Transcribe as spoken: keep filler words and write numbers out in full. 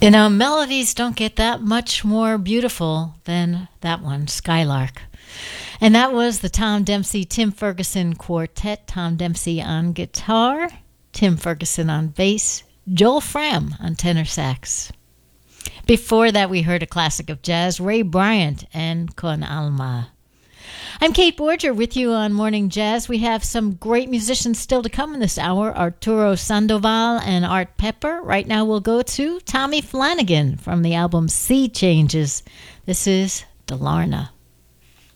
You know, melodies don't get that much more beautiful than that one, Skylark. And that was the Tom Dempsey, Tim Ferguson Quartet. Tom Dempsey on guitar, Tim Ferguson on bass, Joel Fram on tenor sax. Before that, we heard a classic of jazz, Ray Bryant and Con Alma. I'm Kate Borger with you on Morning Jazz. We have some great musicians still to come in this hour, Arturo Sandoval and Art Pepper. Right now we'll go to Tommy Flanagan from the album Sea Changes. This is Delarna.